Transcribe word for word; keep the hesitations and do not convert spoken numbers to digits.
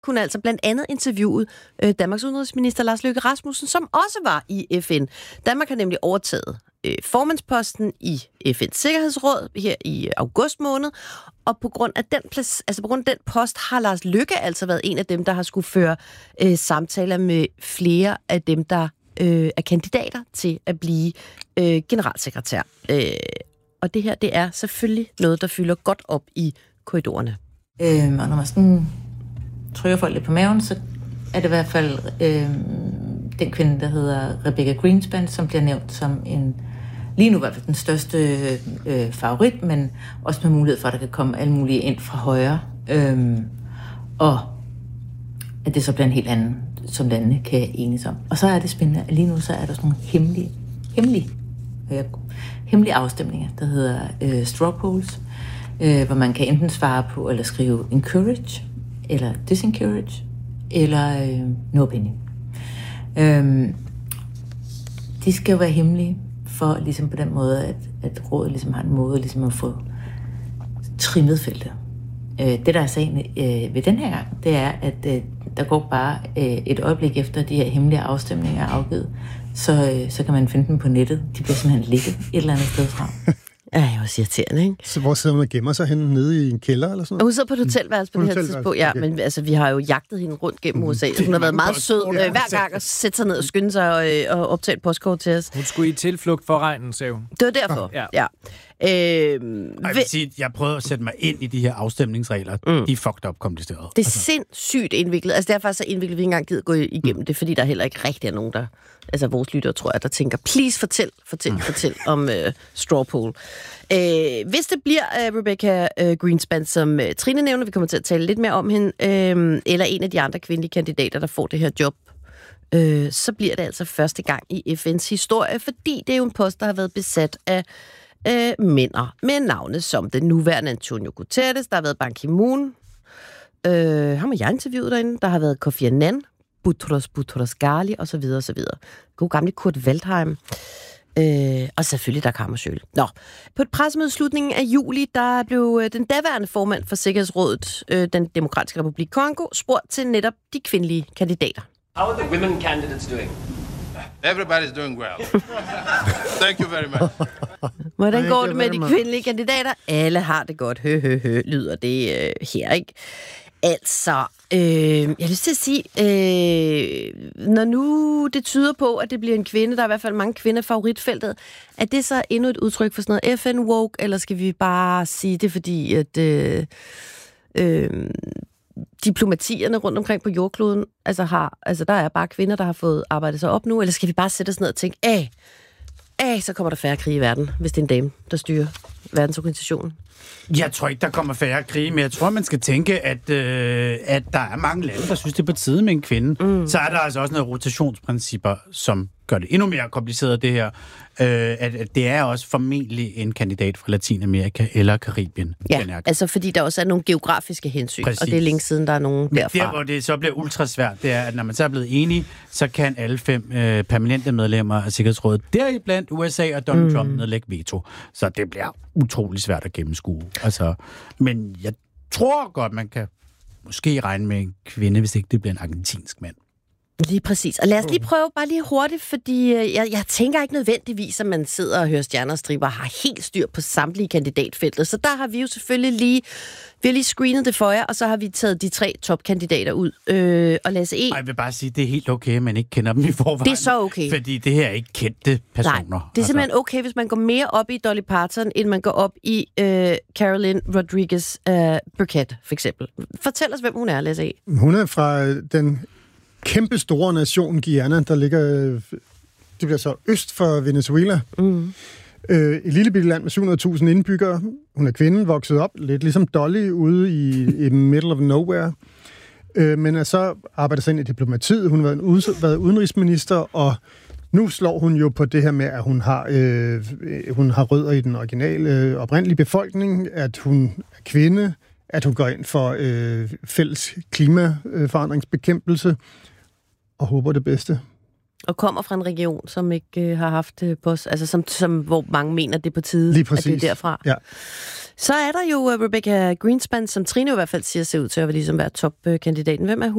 kunne altså blandt andet interviewe øh, Danmarks udenrigsminister Lars Løkke Rasmussen, som også var i F N. Danmark har nemlig overtaget øh, formandsposten i F N's Sikkerhedsråd her i august måned, og på grund af den plads, altså på grund af den post har Lars Løkke altså været en af dem, der har skulle føre øh, samtaler med flere af dem, der øh, er kandidater til at blive øh, generalsekretær. Øh, og det her, det er selvfølgelig noget, der fylder godt op i korridorerne. Øhm, og når man sådan trykker folk lidt på maven, så er det i hvert fald øhm, den kvinde, der hedder Rebecca Greenspan, som bliver nævnt som en, lige nu i hvert fald den største øh, favorit, men også med mulighed for, at der kan komme alle mulige ind fra højre. Øhm, og at det så bliver en helt anden, som landene kan enes om. Og så er det spændende, at lige nu så er der sådan nogle hemmelige, hemmelige, øh, hemmelige afstemninger, der hedder øh, straw polls, øh, hvor man kan enten svare på eller skrive encourage, eller disencourage, eller øh, no opinion. Øhm, de skal jo være hemmelige, for ligesom på den måde, at, at rådet ligesom har en måde ligesom at få trimmet feltet. Øh, det, der er sagen øh, ved den her gang, det er, at øh, der går bare øh, et øjeblik efter, de her hemmelige afstemninger er afgivet, så, øh, så kan man finde dem på nettet. De bliver simpelthen ligget et eller andet sted fra. Ja, det er også irriterende, ikke? Så hvor sidder hun og gemmer sig henne nede i en kælder eller sådan noget? Hun sidder på et hotelværelse på mm. det her tidspunkt, ja, okay. Men altså, vi har jo jagtet hende rundt gennem U S A. Så hun har været meget sød ja. øh, hver gang at sætte sig ned og skynde sig og, øh, og optage et postkort til os. Hun skulle i tilflugt for regnen, sagde hun. Det var derfor, ja. ja. Øh, Ej, jeg, vil sige, jeg prøvede at sætte mig ind i de her afstemningsregler. Mm. De er fucked up kompliceret. Det er altså sindssygt indviklet. Altså, det er faktisk så indviklet, at vi ikke engang gider gå igennem mm. det, fordi der heller ikke rigtig er nogen, der... Altså, vores lyttere, tror jeg, der tænker, please fortæl, fortæl, mm. fortæl om uh, straw poll. Uh, hvis det bliver uh, Rebecca uh, Greenspan, som uh, Trine nævner, vi kommer til at tale lidt mere om hende, uh, eller en af de andre kvindelige kandidater, der får det her job, uh, så bliver det altså første gang i F N's historie, fordi det er jo en post, der har været besat af uh, mænder med navne som den nuværende Antonio Guterres, der har været Ban Ki-moon, uh, ham har jeg interviewet derinde, der har været Kofi Annan, Boutros Boutros Ghali, og så videre, og så videre. God gamle Kurt Waldheim. Øh, og selvfølgelig der kommer Sjøl. Nå, på et pressemøde i slutningen af juli, der blev den daværende formand for Sikkerhedsrådet, øh, den Demokratiske Republik Kongo, spurgt til netop de kvindelige kandidater. How are the women candidates doing? Everybody's doing well. Thank you very much. Hvordan går det med de kvindelige kandidater? Alle har det godt. Hø, hø, hø, lyder det øh, her, ikke? Altså, øh, jeg har lyst til at sige, øh, når nu det tyder på, at det bliver en kvinde, der er i hvert fald mange kvinder i favoritfeltet, er det så endnu et udtryk for sådan noget F N-woke, eller skal vi bare sige det, fordi at øh, øh, diplomatierne rundt omkring på jordkloden, altså, har, altså der er bare kvinder, der har fået arbejdet sig op nu, eller skal vi bare sætte os ned og tænke, æh, æh, så kommer der færre krige i verden, hvis det er en dame, der styrer verdensorganisationen? Jeg tror ikke, der kommer færre krige, men jeg tror, man skal tænke, at, øh, at der er mange lande, der synes, det er på tide med en kvinde. Mm. Så er der altså også nogle rotationsprincipper, som gør det endnu mere kompliceret, det her. Øh, at, at det er også formentlig en kandidat fra Latinamerika eller Karibien. Ja, altså fordi der også er nogle geografiske hensyn, Præcis. Og det er længe siden, der er nogen men derfra. Der, hvor det så bliver ultra svært, det er, at når man så er blevet enige, så kan alle fem øh, permanente medlemmer af Sikkerhedsrådet, deriblandt U S A og Donald mm. Trump, nedlægge veto. Så det bliver utrolig svært at gennemskue. Altså, men jeg tror godt, man kan måske regne med en kvinde, hvis ikke det bliver en argentinsk mand. Lige præcis. Og lad os lige prøve bare lige hurtigt, fordi jeg, jeg tænker ikke nødvendigvis, at man sidder og hører stjerner og striber og har helt styr på samtlige kandidatfeltet. Så der har vi jo selvfølgelig lige, vi har lige screenet det for jer, og så har vi taget de tre topkandidater ud. Øh, og Lasse E. Jeg vil bare sige, at det er helt okay, at man ikke kender dem i forvejen. Det er så okay. Fordi det her er ikke kendte personer. Nej, det er simpelthen okay, hvis man går mere op i Dolly Parton, end man går op i øh, Carolyn Rodriguez øh, Burkett, for eksempel. Fortæl os, hvem hun er, Lasse E. Hun er fra den kæmpe store nation Guyana, der ligger, det bliver så øst for Venezuela. Mm. Øh, et lille bitte land med syv hundrede tusind indbyggere. Hun er kvinde, vokset op, lidt ligesom Dolly, ude i, i middle of nowhere. Øh, men er så arbejder sig ind i diplomatiet. Hun har været, en, været udenrigsminister, og nu slår hun jo på det her med, at hun har, øh, hun har rødder i den originale, øh, oprindelige befolkning, at hun er kvinde, at hun går ind for øh, fælles klimaforandringsbekæmpelse, og håber det bedste. Og kommer fra en region, som ikke øh, har haft øh, post, altså som, som, hvor mange mener, det er på tide, Lige præcis. at det er derfra. Ja. Så er der jo Rebecca Greenspan, som Trine i hvert fald siger ser ud til at ligesom være topkandidaten. Hvem er hun?